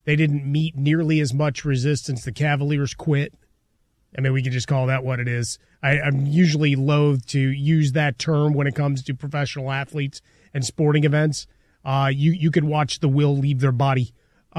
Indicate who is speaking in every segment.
Speaker 1: They didn't meet nearly as much resistance. The Cavaliers quit. I mean, we can just call that what it is. I'm usually loath to use that term when it comes to professional athletes and sporting events. You could watch the will leave their body.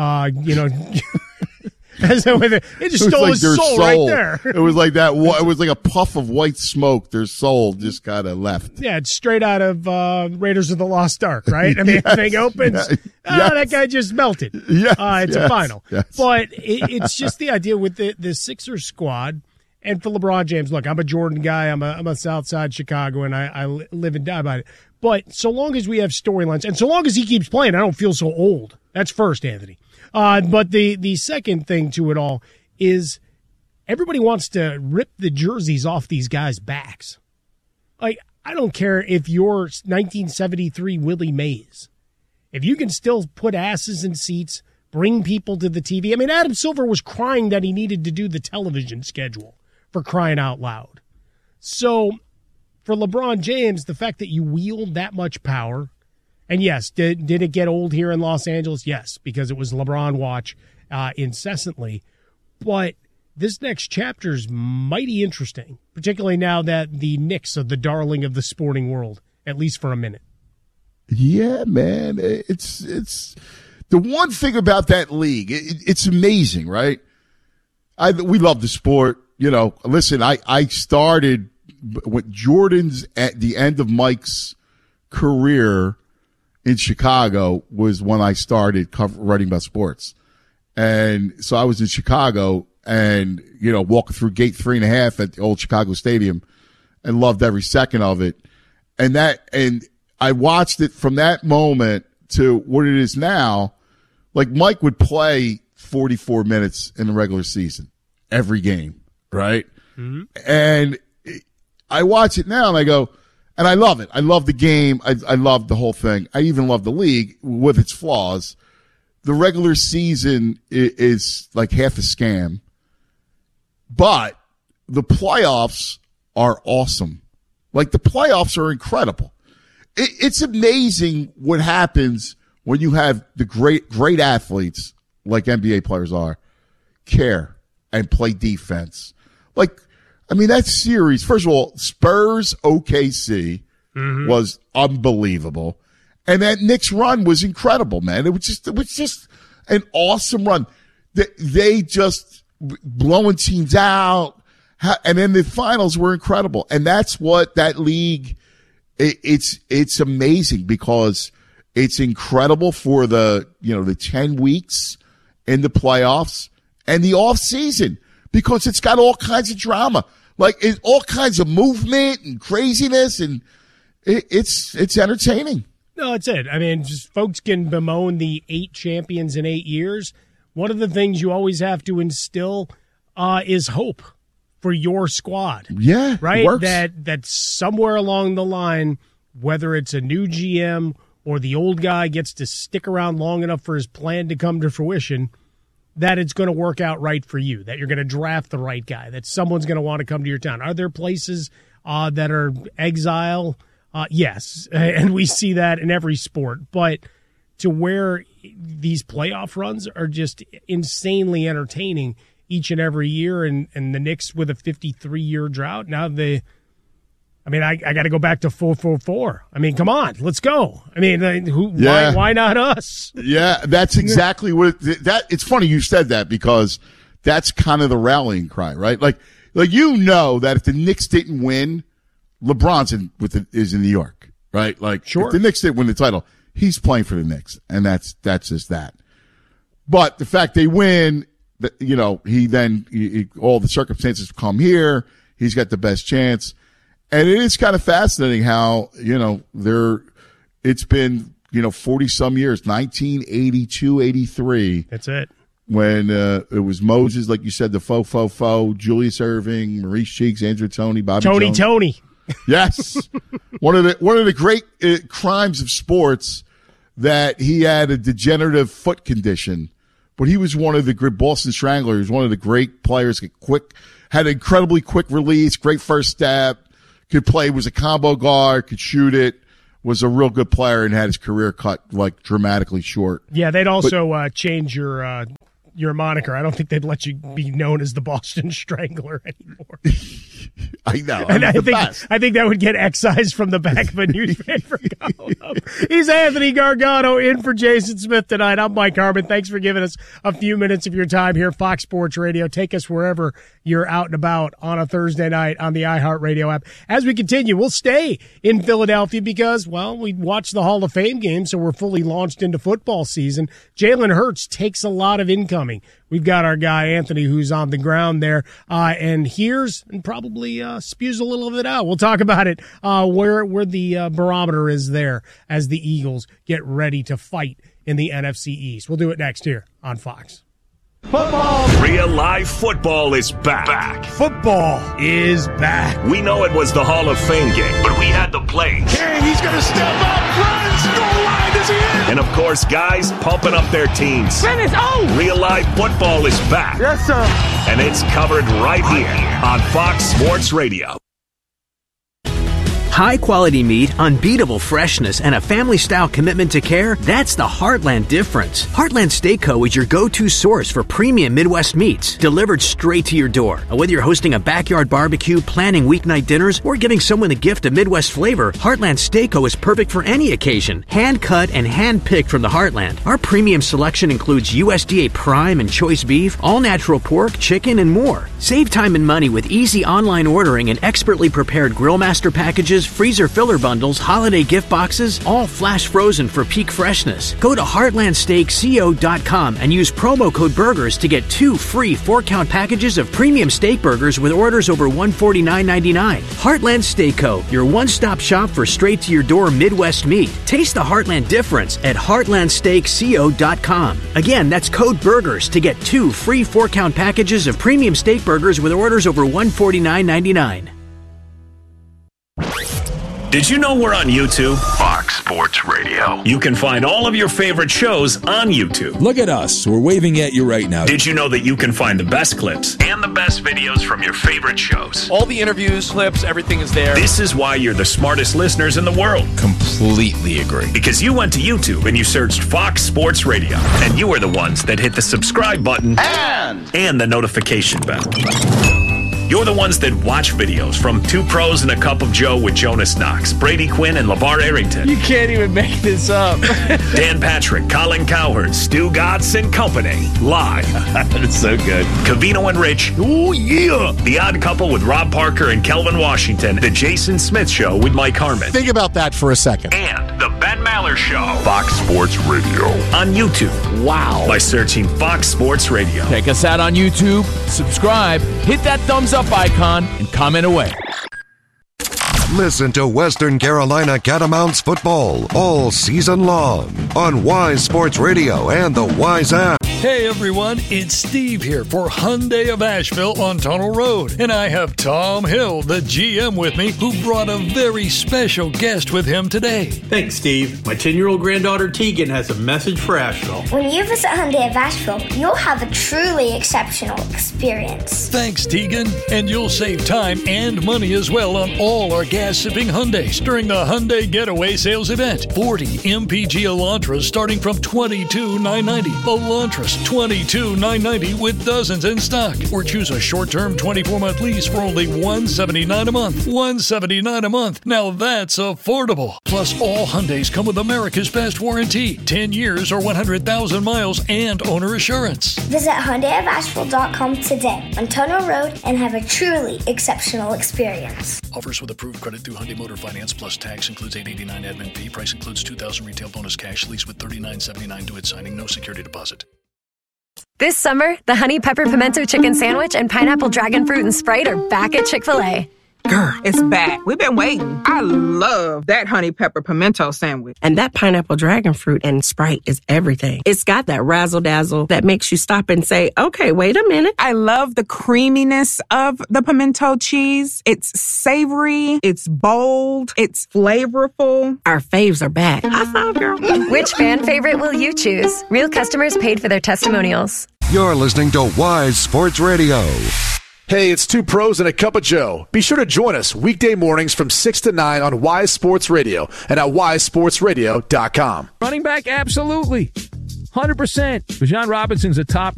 Speaker 1: It just stole his soul right there.
Speaker 2: It was like that. It was like a puff of white smoke. Their soul just kind of left.
Speaker 1: Yeah, it's straight out of Raiders of the Lost Ark, right? I mean, the thing opens. That guy just melted. It's a final.
Speaker 2: Yes.
Speaker 1: But it's just the idea with the Sixers squad. And for LeBron James, look, I'm a Jordan guy. I'm a Southside Chicago, and I live and die by it. But so long as we have storylines, and so long as he keeps playing, I don't feel so old. That's first, Anthony. But the second thing to it all is everybody wants to rip the jerseys off these guys' backs. Like, I don't care if you're 1973 Willie Mays. If you can still put asses in seats, bring people to the TV. I mean, Adam Silver was crying that he needed to do the television schedule, for crying out loud. So for LeBron James, the fact that you wield that much power, and yes, did it get old here in Los Angeles? Yes, because it was LeBron watch incessantly. But this next chapter is mighty interesting, particularly now that the Knicks are the darling of the sporting world, at least for a minute.
Speaker 2: Yeah, man. It's the one thing about that league. It's amazing, right? We love the sport. You know, listen, I started with Jordan's at the end of Mike's career in Chicago was when I started writing about sports. And so I was in Chicago and, walking through gate 3.5 at the old Chicago Stadium and loved every second of it. And I watched it from that moment to what it is now. Like Mike would play 44 minutes in the regular season, every game, right? Mm-hmm. And I watch it now and I go, and I love it. I love the game. I love the whole thing. I even love the league with its flaws. The regular season is like half a scam, but the playoffs are awesome. Like the playoffs are incredible. It's amazing what happens when you have the great athletes like NBA players are, care and play defense. Like, I mean, that series, first of all, Spurs OKC was unbelievable. And that Knicks run was incredible, man. It was just an awesome run. They just blowing teams out. And then the finals were incredible. And that's what that league, it's amazing because it's incredible for the 10 weeks in the playoffs and the off season because it's got all kinds of drama, like all kinds of movement and craziness, and it's entertaining.
Speaker 1: No, that's it. I mean, just folks can bemoan the 8 champions in 8 years. One of the things you always have to instill is hope for your squad.
Speaker 2: Yeah,
Speaker 1: right.
Speaker 2: It works.
Speaker 1: That somewhere along the line, whether it's a new GM or the old guy gets to stick around long enough for his plan to come to fruition, that it's going to work out right for you, that you're going to draft the right guy, that someone's going to want to come to your town. Are there places that are exile? Yes, and we see that in every sport. But to where these playoff runs are just insanely entertaining each and every year, and the Knicks with a 53-year drought, now I got to go back to 4-4-4. I mean, come on, let's go. I mean, why not us?
Speaker 2: Yeah, that's exactly what it's funny you said that because that's kind of the rallying cry, right? Like that if the Knicks didn't win, LeBron's is in New York, right? Like,
Speaker 1: sure.
Speaker 2: If the Knicks didn't win the title, he's playing for the Knicks, and that's just that. But the fact they win, he all the circumstances come here. He's got the best chance. And it is kind of fascinating how, it's been, 40 some years, 1982, 83.
Speaker 1: That's it.
Speaker 2: When, it was Moses, like you said, the fo, Julius Erving, Maurice Cheeks, Andrew Toney, Bobby Jones.
Speaker 1: Tony.
Speaker 2: Yes. one of the great crimes of sports that he had a degenerative foot condition, but he was one of the great Boston Stranglers, one of the great players, had an incredibly quick release, great first step. Could play, was a combo guard, could shoot it, was a real good player and had his career cut like dramatically short.
Speaker 1: Yeah, they'd also change your moniker. I don't think they'd let you be known as the Boston Strangler anymore.
Speaker 2: I know.
Speaker 1: And I think that would get excised from the back of a newspaper column. He's Anthony Gargano in for Jason Smith tonight. I'm Mike Harmon. Thanks for giving us a few minutes of your time here, Fox Sports Radio. Take us wherever you're out and about on a Thursday night on the iHeartRadio app. As we continue, we'll stay in Philadelphia because, well, we watched the Hall of Fame game, so we're fully launched into football season. Jalen Hurts takes a lot of incoming. We've got our guy, Anthony, who's on the ground there, and hears and probably spews a little of it out. We'll talk about it where the barometer is there as the Eagles get ready to fight in the NFC East. We'll do it next here on Fox.
Speaker 3: Football! Real live football is back.
Speaker 1: Football is back.
Speaker 3: We know it was the Hall of Fame game, but we had the plays.
Speaker 4: Hey, he's going to step up, runs, goal line, is he in?
Speaker 3: And of course, guys pumping up their teams.
Speaker 4: Finish,
Speaker 3: Real live football is back.
Speaker 4: Yes, sir.
Speaker 3: And it's covered right here on Fox Sports Radio.
Speaker 5: High-quality meat, unbeatable freshness, and a family-style commitment to care, that's the Heartland difference. Heartland Steak Co. is your go-to source for premium Midwest meats, delivered straight to your door. And whether you're hosting a backyard barbecue, planning weeknight dinners, or giving someone the gift of Midwest flavor, Heartland Steak Co. is perfect for any occasion. Hand-cut and hand-picked from the Heartland. Our premium selection includes USDA Prime and Choice Beef, all-natural pork, chicken, and more. Save time and money with easy online ordering and expertly prepared Grillmaster packages, freezer filler bundles, holiday gift boxes, all flash frozen for peak freshness. Go to heartlandsteakco.com and use promo code BURGERS to get 2 free 4-count packages of premium steak burgers with orders over $149.99. Heartland Steak Co., your one-stop shop for straight-to-your-door Midwest meat. Taste the Heartland difference at heartlandsteakco.com. Again, that's code BURGERS to get 2 free 4-count packages of premium steak burgers with orders over $149.99.
Speaker 3: Did you know we're on YouTube?
Speaker 6: Fox Sports Radio.
Speaker 3: You can find all of your favorite shows on YouTube.
Speaker 7: Look at us. We're waving at you right now.
Speaker 3: Did you know that you can find the best clips and the best videos from your favorite shows?
Speaker 8: All the interviews, clips, everything is there.
Speaker 3: This is why you're the smartest listeners in the world.
Speaker 7: Completely agree.
Speaker 3: Because you went to YouTube and you searched Fox Sports Radio. And you were the ones that hit the subscribe button and the notification bell. You're the ones that watch videos from Two Pros and a Cup of Joe with Jonas Knox, Brady Quinn, and LeVar Arrington.
Speaker 8: You can't even make this up.
Speaker 3: Dan Patrick, Colin Cowherd, Stu Gatz and Company. Live.
Speaker 8: That's so good.
Speaker 3: Covino and Rich. Oh, yeah. The Odd Couple with Rob Parker and Kelvin Washington. The Jason Smith Show with Mike Harmon.
Speaker 9: Think about that for a second.
Speaker 3: And the Ben Maller Show.
Speaker 6: Fox Sports Radio.
Speaker 3: On YouTube.
Speaker 8: Wow.
Speaker 3: By searching Fox Sports Radio.
Speaker 10: Check us out on YouTube. Subscribe. Hit that thumbs up icon and comment away.
Speaker 6: Listen to Western Carolina Catamounts football all season long on Wise Sports Radio and the Wise app.
Speaker 11: Hey everyone, it's Steve here for Hyundai of Asheville on Tunnel Road. And I have Tom Hill, the GM, with me, who brought a very special guest with him today.
Speaker 12: Thanks, Steve. My 10-year-old granddaughter Tegan has a message for Asheville.
Speaker 13: When you visit Hyundai of Asheville, you'll have a truly exceptional experience.
Speaker 11: Thanks, Tegan. And you'll save time and money as well on all our gas-sipping Hyundais during the Hyundai Getaway Sales Event. 40 MPG Elantras starting from $22,990. Elantras $22,990 with dozens in stock. Or choose a short-term 24-month lease for only $179 a month. $179 a month. Now that's affordable. Plus, all Hyundais come with America's Best Warranty. 10 years or 100,000 miles and owner assurance.
Speaker 13: Visit HyundaiofAsheville.com today on Tunnel Road and have a truly exceptional experience.
Speaker 11: Offers with approved credit through Hyundai Motor Finance plus tax includes $889 admin fee. Price includes $2,000 retail bonus cash. Lease with $39.79 due at signing. No security deposit.
Speaker 14: This summer, the Honey Pepper Pimento Chicken Sandwich and Pineapple Dragon Fruit and Sprite are back at Chick-fil-A.
Speaker 15: Girl, it's back. We've been waiting. I love that Honey Pepper Pimento Sandwich.
Speaker 16: And that Pineapple Dragon Fruit and Sprite is everything. It's got that razzle-dazzle that makes you stop and say, okay, wait a minute.
Speaker 15: I love the creaminess of the pimento cheese. It's savory. It's bold. It's flavorful.
Speaker 16: Our faves are back. I saw, girl.
Speaker 14: Which fan favorite will you choose? Real customers paid for their testimonials.
Speaker 6: You're listening to Wise Sports Radio.
Speaker 9: Hey, it's Two Pros and a Cup of Joe. Be sure to join us weekday mornings from 6 to 9 on Wise Sports Radio and at wisesportsradio.com.
Speaker 10: Running back, absolutely. 100%. Bijan Robinson's a top